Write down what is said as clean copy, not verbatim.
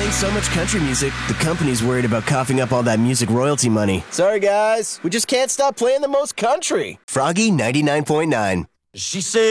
Playing so much country music, the company's worried about coughing up all that music royalty money. Sorry, guys. We just can't stop playing the most country. Froggy 99.9. She said